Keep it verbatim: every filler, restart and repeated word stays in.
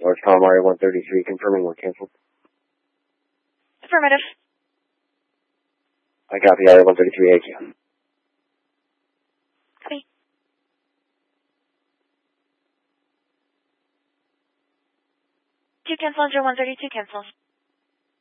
Lord's Calamari one thirty-three, confirming we're canceled. Affirmative. I copy, Area one thirty-three, A Q. Copy. Two cancel, Joe one thirty-two cancel.